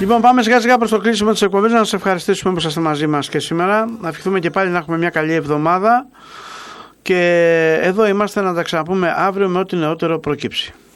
Λοιπόν, πάμε σιγά σιγά προς το κλείσιμο της εκπομπής. Να σας ευχαριστήσουμε που είσαστε μαζί μας και σήμερα. Να ευχηθούμε και πάλι να έχουμε μια καλή εβδομάδα. Και εδώ είμαστε να τα ξαναπούμε αύριο με ό,τι νεότερο προκύψει.